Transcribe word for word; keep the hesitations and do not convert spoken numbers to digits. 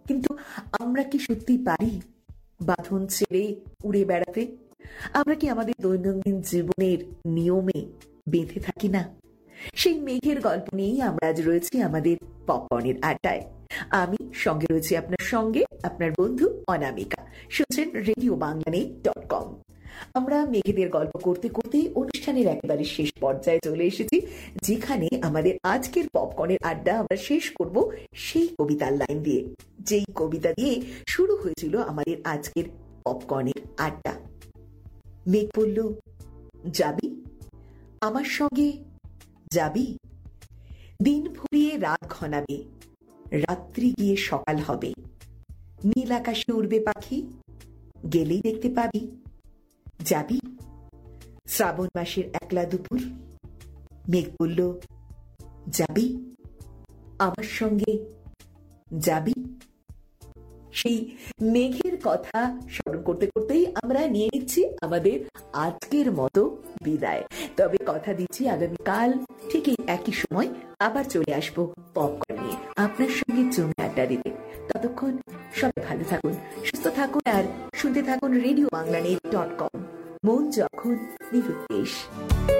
কিন্তু আমরা কি সত্যি পারি বাঁধন ছেড়ে উড়ে বেড়াতে? আমরা কি আমাদের দৈনন্দিন জীবনের নিয়মে বেঁধে থাকি না? সেই মেঘের গল্প নিয়েই আমরা আজ রয়েছি আমাদের পপকর্নের আড্ডায়। আমি সঙ্গে রয়েছি আপনার সঙ্গে, আপনার বন্ধু অনামিকা। শুনছেন রেডিও বাংলা ডট কম। আমরা মেঘেদের গল্প করতে করতে অনুষ্ঠানের একেবারে শেষ পর্যায়ে চলে এসেছি, যেখানে আমাদের আজকের পপকর্নের আড্ডা আমরা শেষ করব সেই কবিতার লাইন দিয়ে, যেই কবিতা দিয়ে শুরু হয়েছিল আমাদের আজকের পপকর্নের আড্ডা। মেঘ বলল, যাবি আমার সঙ্গে, যাবি? দিন ফুরিয়ে রাত ঘনাবে, রাত্রি গিয়ে সকাল হবে, নীল আকাশে উড়বে পাখি, গেলেই দেখতে পাবি। যাবি? শ্রাবণ মাসের একলা দুপুর। মেঘ বলল, যাবি আমার সঙ্গে, যাবি? সেই মেঘের কথা স্মরণ করতে করতেই আমরা নিয়ে নিচ্ছি আমাদের আজকের মতো বিদায়। তবে কথা দিচ্ছি, আগামীকাল ঠিক এই একই সময় আবার চলে আসবো পপকর্ন নিয়ে আপনার সঙ্গে জমে আড্ডা দিতে। ততক্ষণ সবাই ভালো থাকুন, সুস্থ থাকুন, আর শুনতে থাকুন রেডিও বাংলা ডট কম। মন যখন নিরুদ্দেশ।